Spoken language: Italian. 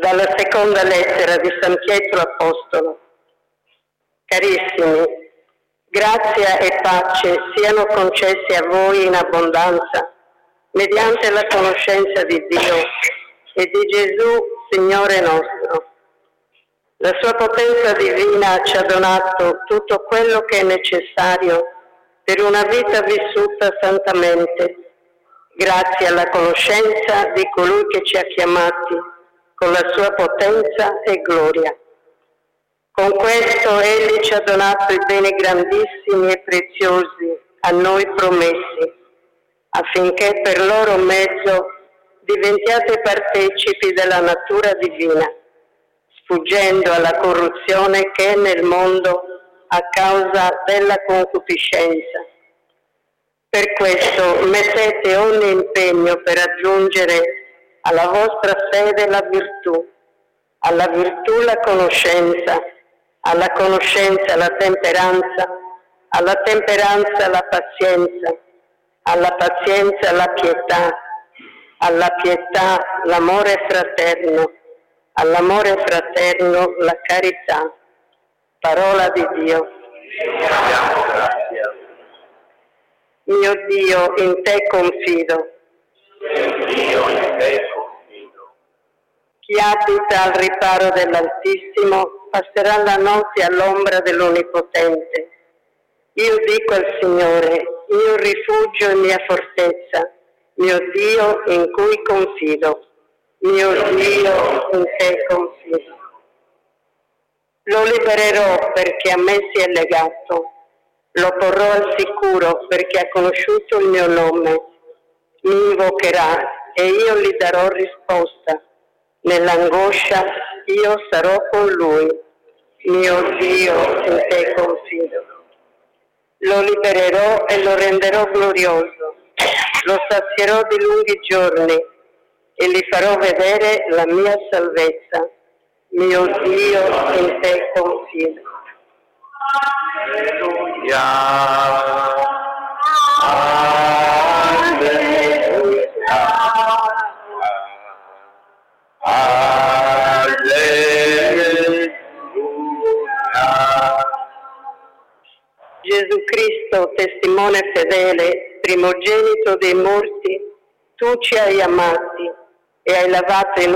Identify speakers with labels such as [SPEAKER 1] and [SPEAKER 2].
[SPEAKER 1] Dalla seconda lettera di San Pietro Apostolo. Carissimi, grazia e pace siano concessi a voi in abbondanza, mediante la conoscenza di Dio e di Gesù, Signore nostro. La sua potenza divina ci ha donato tutto quello che è necessario per una vita vissuta santamente, grazie alla conoscenza di colui che ci ha chiamati con la sua potenza e gloria. Con questo Egli ci ha donato i beni grandissimi e preziosi a noi promessi, affinché per loro mezzo diventiate partecipi della natura divina, sfuggendo alla corruzione che è nel mondo a causa della concupiscenza. Per questo mettete ogni impegno per aggiungere alla vostra fede la virtù, alla virtù la conoscenza, alla conoscenza la temperanza, alla temperanza la pazienza, alla pazienza la pietà, alla pietà l'amore fraterno, all'amore fraterno la carità. Parola di Dio. Mio Dio, in te confido. Chi abita al riparo dell'Altissimo passerà la notte all'ombra dell'Onnipotente. Io dico al Signore, mio rifugio e mia fortezza, mio Dio in cui confido. Mio Dio, in te confido. Lo libererò perché a me si è legato. Lo porrò al sicuro perché ha conosciuto il mio nome. Mi invocherà e io gli darò risposta. Nell'angoscia io sarò con lui. Mio Dio, in te confido. Lo libererò e lo renderò glorioso. Lo sazierò di lunghi giorni e gli farò vedere la mia salvezza. Mio Dio, in te confido.
[SPEAKER 2] Alleluia.
[SPEAKER 1] Gesù Cristo, testimone fedele, primogenito dei morti, tu ci hai amati e hai lavato i